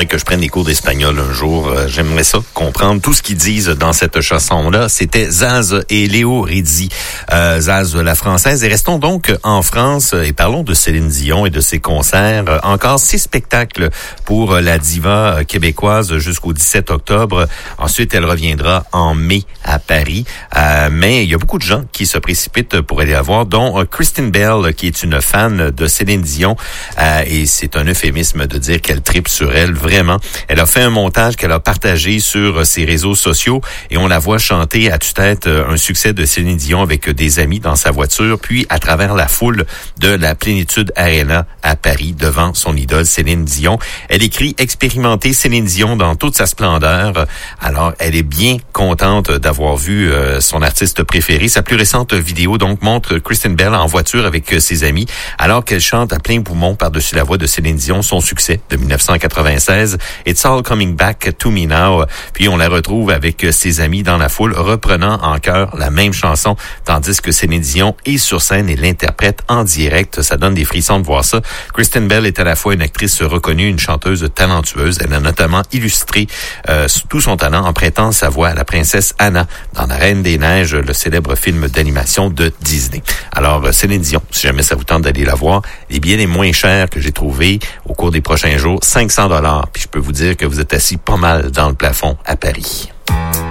faudrait que je prenne des cours d'espagnol un jour. J'aimerais ça, comprendre tout ce qu'ils disent dans cette chanson-là. C'était Zaz et Léo Rizzi. Zaz, la française. Et restons donc en France et parlons de Céline Dion et de ses concerts. Encore 6 spectacles pour la diva québécoise jusqu'au 17 octobre. Ensuite, elle reviendra en mai à Paris. Mais il y a beaucoup de gens qui se précipitent pour aller la voir, dont Kristen Bell, qui est une fan de Céline Dion. Et c'est un euphémisme de dire qu'elle tripe sur elle, vraiment. Elle a fait un montage qu'elle a partagé sur ses réseaux sociaux et on la voit chanter à tue-tête un succès de Céline Dion avec des amis dans sa voiture, puis à travers la foule de la Plénitude Arena à Paris, devant son idole Céline Dion. Elle écrit « Expérimenter Céline Dion dans toute sa splendeur ». Alors, elle est bien contente d'avoir vu son artiste préféré. Sa plus récente vidéo donc montre Kristen Bell en voiture avec ses amis, alors qu'elle chante à plein poumon par-dessus la voix de Céline Dion son succès de 1996, « It's All Coming Back to Me Now ». Puis on la retrouve avec ses amis dans la foule, reprenant en chœur la même chanson, tandis que Céline Dion est sur scène et l'interprète en direct. Ça donne des frissons de voir ça. Kristen Bell est à la fois une actrice reconnue, une chanteuse talentueuse. Elle a notamment illustré tout son talent en prêtant sa voix à la princesse Anna dans La Reine des Neiges, le célèbre film d'animation de Disney. Alors, Céline Dion, si jamais ça vous tente d'aller la voir, les billets les moins chers que j'ai trouvés au cours des prochains jours, $500. Puis je peux vous dire que vous êtes assis pas mal dans le plafond à Paris.